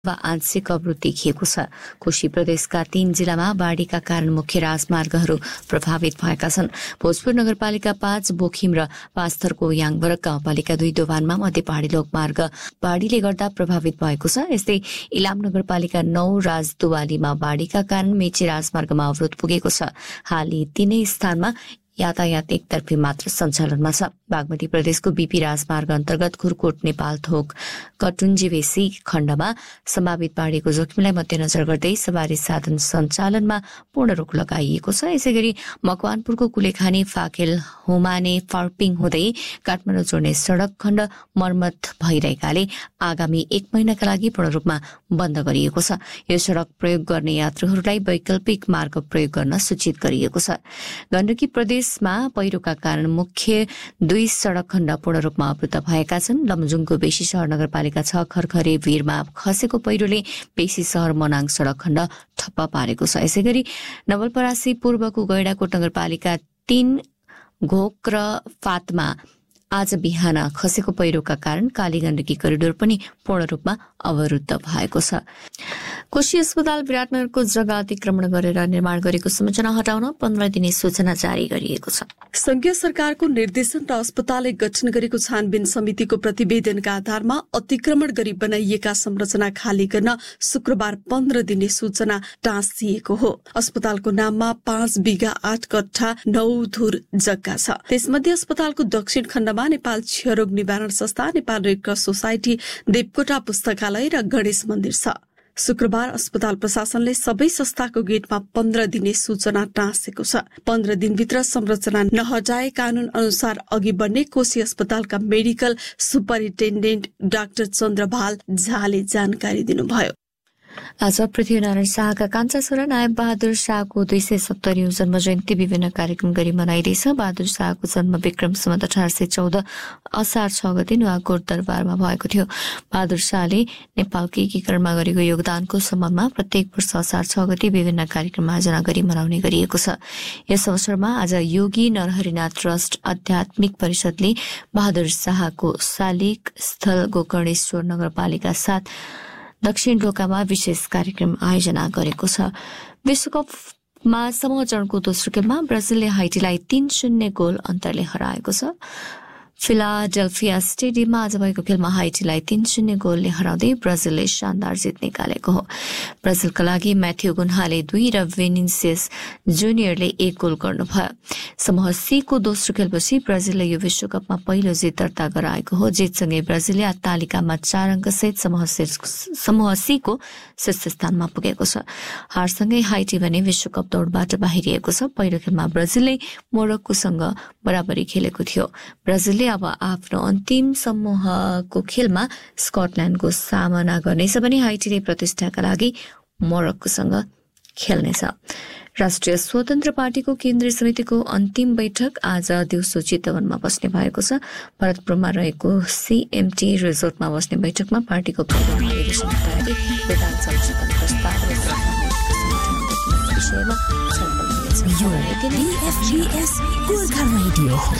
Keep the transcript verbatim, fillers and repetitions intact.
वा आंशिक अवरोध देखिएको छ। कोशी प्रदेशका तीन जिल्लामा बाढीका कारण मुख्य राजमार्गहरू प्रभावित भएका छन्। भोजपुर नगरपालिका पाँच, बोखिम र पाँचथरको याङबरक गाउँपालिका दुई दोभानमा मध्य पहाडी लोकमार्ग बाढीले गर्दा प्रभावित भएको छ। यस्तै इलाम नगरपालिका नौ, राजदुवालीमा बाढीका कारण मेची राजमार्गमा अवरोध पुगेको छ। हाल यी तीनै स्थानमा यातायात एकतर्फी मात्र सञ्चालनमा छ। बागमती प्रदेशको बीपी राजमार्ग अन्तर्गत खुरकोट नेपाल थोक कटुन्जीवेसी खण्डमा सम्भावित बाढीको जोखिमलाई मध्यनजर गर्दै सवारी साधन सञ्चालनमा पूर्ण रोक लगाइएको छ। यसै गरी मकवानपुरको कुलेखानी फाकेल हुमाने फार्पिङ हुँदै काठमाडौँ जोड्ने सड़क खण्ड मर्मत भइरहेकाले आगामी एक महिनाका लागि पूर्ण रूपमा बन्द गरिएको छ। यो सड़क प्रयोग गर्ने यात्रुहरूलाई वैकल्पिक मार्ग प्रयोग गर्न सूचित गरिएको छ। गण्डकी प्रदेशमा पहिरोका कारण मुख्य दुई सड़क खण्ड पूर्ण रूपमा अवरुद्ध भएका छन्। लमजुङको बेसी शहर नगरपालिका छ खरखरे वीरमा खसेको पहिरोले बेसी शहर मनाङ सड़क खण्ड ठप्प पारेको छ। यसै गरी नवलपरासी पूर्वको गैडाकोट नगरपालिका तीन घोक र फातमा आज बिहान खसेको पहिरोका कारण काली गण्डकी करिडोर पनि पूर्ण रूपमा अवरुद्ध भएको छ। कोशी अस्पताल विराटनगरको जग्गा अतिक्रमण गरेर निर्माण गरेको संरचना हटाउन पन्ध्र दिने सूचना जारी गरिएको छ। संघीय सरकारको निर्देशन र अस्पतालले गठन गरेको छानबिन समितिको प्रतिवेदनका आधारमा अतिक्रमण गरी बनाइएका संरचना खाली गर्न शुक्रबार पन्ध्र दिने सूचना टाँसिएको हो। अस्पतालको नाममा पाँच बिघा आठ कट्ठा नौ धुर जग्गा छ। त्यसमध्ये अस्पतालको दक्षिण खण्डमा नेपाल क्षयरोग निवारण संस्था, Nepal red cross society, Devkota पुस्तकालय र गणेश मन्दिर छ। शुक्रबार अस्पताल प्रशासनले सबै संस्थाको गेटमा पन्ध्र दिने सूचना टाँसेको छ। पन्ध्र दिनभित्र संरचना नहटाए कानून अनुसार अघि बढ्ने कोशी अस्पतालका मेडिकल सुपरिन्टेन्डेन्ट डाक्टर चन्द्रभाल झाले जानकारी दिनुभयो। आज पृथ्वीनारायण शाहका कान्छा छोरा नायब बहादुर शाहको दुई सय सत्तरी जन्म जयन्ती विभिन्न कार्यक्रम गरी मनाइँदैछ। बहादुर शाहको जन्म विक्रम सम्वत अठार सय चौध असार छ गते नुवाकोट दरबारमा भएको थियो। बहादुर शाहले नेपालको एकीकरणमा गरेको योगदानको सम्मानमा प्रत्येक वर्ष असार छ गते विभिन्न कार्यक्रम आयोजना गरी मनाउने गरिएको छ। यस अवसरमा आज योगी नरहरिनाथ ट्रस्ट आध्यात्मिक परिषदले बहादुर शाहको शालिग स्थल गोकर्णेश्वर नगरपालिका साथ दक्षिण ढोकामा विशेष कार्यक्रम आयोजना गरेको छ। विश्वकपमा समूह चरणको दोस्रो खेलमा ब्राजिलले हाइटीलाई तीन शून्य गोल अन्तरले हराएको छ। फिलाडेल्फिया स्टेडियममा आज भएको खेलमा हाइटीलाई तीन शून्य गोलले हराउँदै ब्राजिलले शानदार जित निकालेको हो। ब्राजिलका लागि म्याथ्यू गुन्हाले दुई र भेनिसियस जुनियरले एक गोल गर्नुभयो। समूह सी को दोस्रो खेलपछि ब्राजिलले यो विश्वकपमा पहिलो जित दर्ता गराएको हो। जितसँगै ब्राजिलले तालिकामा चार अङ्कसहित समूह समूह सी को शीर्ष स्थानमा पुगेको छ। हारसँगै हाइटी भने विश्वकप दौडबाट बाहिरिएको छ। पहिलो खेलमा ब्राजिलले मोरक्कोसँग बराबरी खेलेको थियो। ब्राजिलले अब आफ्नो अन्तिम समूहको खेलमा स्कटल्याण्डको सामना गर्नेछ भने हाइटीले प्रतिष्ठाका लागि मोरक्कोसँग खेल्नेछ। राष्ट्रिय स्वतन्त्र पार्टीको केन्द्रीय समितिको अन्तिम बैठक आज दिउँसो चितवनमा बस्ने भएको छ। भरतपुरमा रहेको सीएमटी रिजोर्टमा बस्ने बैठकमा पार्टीको विषयमा छलफल हुनेछ।